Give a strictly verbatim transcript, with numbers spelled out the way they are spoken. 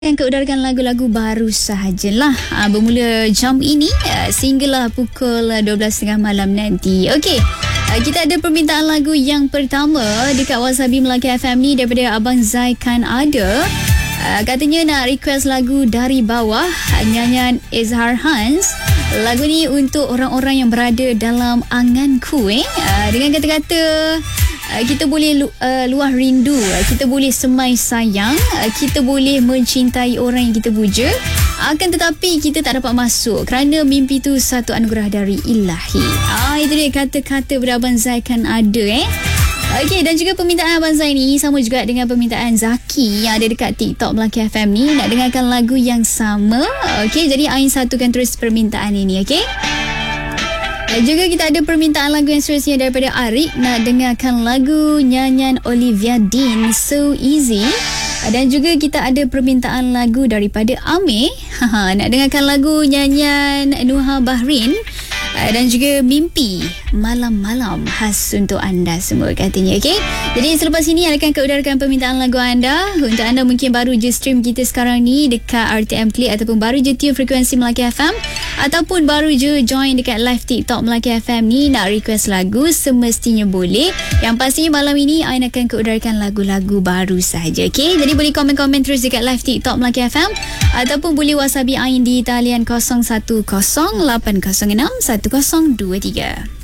Akan keudarakan lagu-lagu baru sahajalah. Ha, bermula jam ini uh, sehinggalah pukul dua belas tiga puluh malam nanti. Okey. Uh, kita ada permintaan lagu yang pertama dekat Wasabi Melaka F M ni daripada Abang Zai Kan Ada. Uh, katanya nak request lagu Dari Bawah, nyanyian Izhar Hans. Lagu ni untuk orang-orang yang berada dalam anganku eh. Uh, dengan kata-kata Uh, kita boleh lu, uh, luah rindu, uh, kita boleh semai sayang, uh, kita boleh mencintai orang yang kita puja, akan tetapi kita tak dapat masuk kerana mimpi tu satu anugerah dari ilahi. Ah, itu dia kata-kata daripada Abang Zai Kan Ada eh. Okey, dan juga permintaan Abang Zai ni sama juga dengan permintaan Zaki yang ada dekat TikTok Melaka F M ni, nak dengarkan lagu yang sama. Okey, jadi Ain satukan terus permintaan ini, okey? Dan juga kita ada permintaan lagu yang seterusnya daripada Arik, nak dengarkan lagu nyanyian Olivia Dean, So Easy. Dan juga kita ada permintaan lagu daripada Amir, nak dengarkan lagu nyanyian Nuha Bahrin. Dan juga Mimpi Malam-malam, khas untuk anda semua katanya, okey? Jadi selepas ini akan keudarakan permintaan lagu anda. Untuk anda mungkin baru je stream kita sekarang ni dekat R T M Click, ataupun baru je tune frekuensi Melaka F M, ataupun baru je join dekat live TikTok Melaka F M ni, nak request lagu semestinya boleh. Yang pastinya malam ini Ain akan keudarakan lagu-lagu baru sahaja, okey? Jadi boleh komen-komen terus dekat live TikTok Melaka F M, ataupun boleh wasabi Ain di talian kosong satu kosong lapan kosong enam satu kosong dua tiga.